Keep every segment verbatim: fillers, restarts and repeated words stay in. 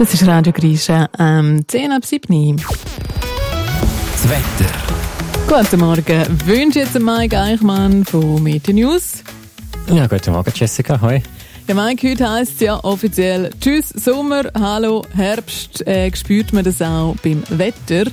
Das ist Radio Grisha, ähm, zehn ab sieben. Das Wetter. Guten Morgen, wünsche jetzt Mike Eichmann von Meteo News. Ja, guten Morgen Jessica, hoi. Ja, Mike, heute heisst es ja offiziell Tschüss Sommer, Hallo Herbst. Äh, spürt man das auch beim Wetter?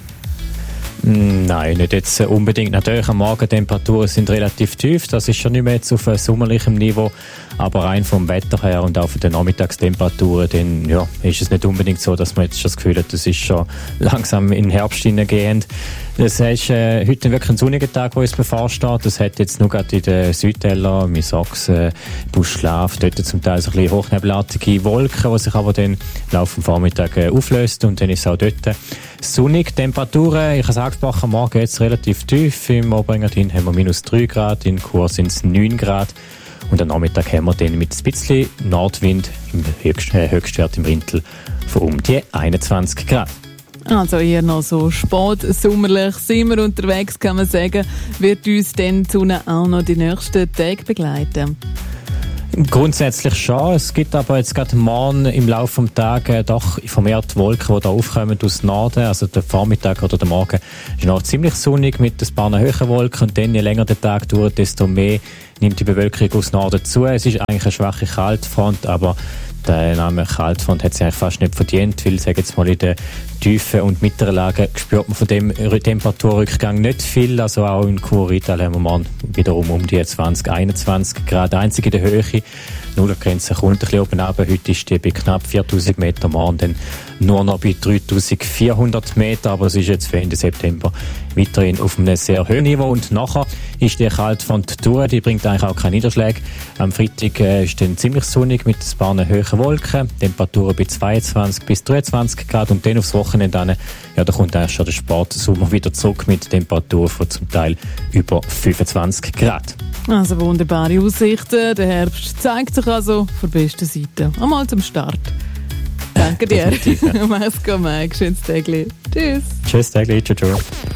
Nein, nicht jetzt unbedingt. Natürlich, am Morgen Temperaturen sind relativ tief. Das ist schon nicht mehr jetzt auf einem sommerlichem Niveau. Aber rein vom Wetter her und auch von den Nachmittagstemperaturen, dann, ja, ist es nicht unbedingt so, dass man jetzt schon das Gefühl hat, das ist schon langsam in den Herbst hineingehend. Das ist äh, heute wirklich ein sonniger Tag, der uns bevorsteht. Das hat jetzt nur gerade in den Südtälern, mit Sachsen, Buschlaf, dort zum Teil so ein bisschen hochnebelartige Wolken, die sich aber dann im Laufe des Vormittags äh, auflöst. Und dann ist es auch dort sonnig. Temperaturen, ich habe es angesprochen, am Morgen jetzt relativ tief. Im Oberengadin haben wir minus drei Grad, in Chur sind es neun Grad. Und am Nachmittag haben wir dann mit ein bisschen Nordwind im Höchst, äh, Höchstwert im Rintel von um die einundzwanzig Grad. Also eher noch so spät, sommerlich sind wir unterwegs, kann man sagen. Wird uns dann die Sonne auch noch die nächsten Tage begleiten? Grundsätzlich schon. Es gibt aber jetzt gerade morgen im Laufe des Tages doch vermehrt Wolken, die da aufkommen aus Norden. Also der Vormittag oder der Morgen ist noch ziemlich sonnig mit ein paar höheren Wolken. Und dann, je länger der Tag dauert, desto mehr nimmt die Bewölkung aus Norden zu. Es ist eigentlich eine schwache Kaltfront, aber der Name Kaltfront hat sich eigentlich fast nicht verdient, weil, sage jetzt mal, in den tiefen und mittleren Lagen spürt man von dem Temperaturrückgang nicht viel. Also auch in Chur-Rital haben wir morgen wiederum um die zwanzig, einundzwanzig Grad. Einzig in der Höhe. Nullergrenze kommt ein bisschen oben runter. Heute ist die bei knapp viertausend Meter, morgen dann nur noch bei dreitausendvierhundert Meter. Aber es ist jetzt für Ende September weiterhin auf einem sehr hohen Niveau. Und nachher ist die Kaltfront durch. Die bringt eigentlich auch keine Niederschläge. Am Freitag äh, ist dann ziemlich sonnig mit ein paar hohen Wolken. Temperaturen bei zweiundzwanzig bis dreiundzwanzig Grad. Und dann aufs Wochenende dann, ja, da kommt eigentlich schon der Sportsommer wieder zurück mit Temperaturen von zum Teil über fünfundzwanzig Grad. Also wunderbare Aussichten. Der Herbst zeigt sich also von der besten Seite. Einmal zum Start. Danke dir. Ja. Mach's gut, Mike. Schönes Tag. Tschüss. Tschüss, Tag. Ciao, ciao.